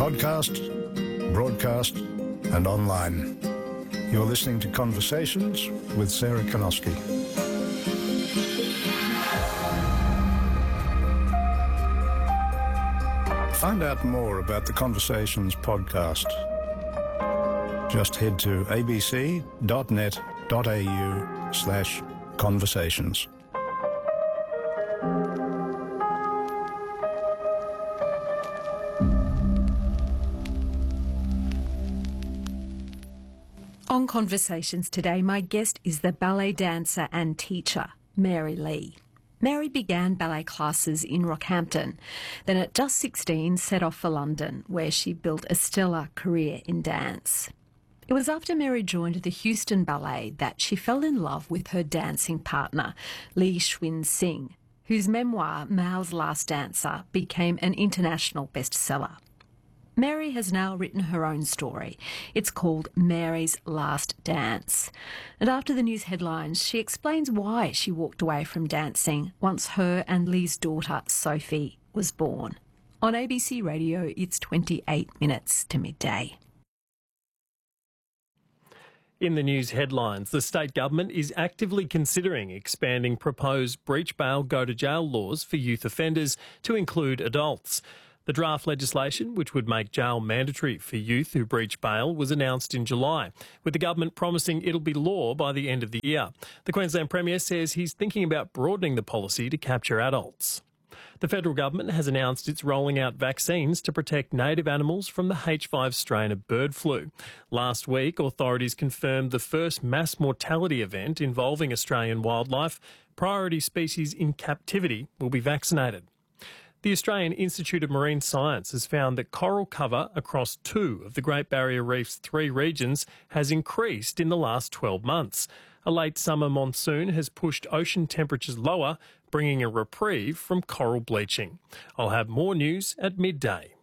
podcast, broadcast and online. You're listening to Conversations with Sarah Konoski. Find out more about the Conversations podcast. Just head to abc.net.au/conversations. On Conversations today, my guest is the ballet dancer and teacher, Mary Lee. Mary began ballet classes in Rockhampton, then at just 16 set off for London, where she built a stellar career in dance. It was after Mary joined the Houston Ballet that she fell in love with her dancing partner, Lee Schwinn Singh, whose memoir, Mao's Last Dancer, became an international bestseller. Mary has now written her own story. It's called Mary's Last Dance. And after the news headlines, she explains why she walked away from dancing once her and Lee's daughter, Sophie, was born. On ABC Radio, it's 28 minutes to midday. In the news headlines, the state government is actively considering expanding proposed breach bail go-to-jail laws for youth offenders to include adults. The draft legislation, which would make jail mandatory for youth who breach bail, was announced in July, with the government promising it'll be law by the end of the year. The Queensland Premier says he's thinking about broadening the policy to capture adults. The federal government has announced it's rolling out vaccines to protect native animals from the H5 strain of bird flu. Last week, authorities confirmed the first mass mortality event involving Australian wildlife. Priority species in captivity will be vaccinated. The Australian Institute of Marine Science has found that coral cover across 2 of the Great Barrier Reef's 3 regions has increased in the last 12 months. A late summer monsoon has pushed ocean temperatures lower, bringing a reprieve from coral bleaching. I'll have more news at midday.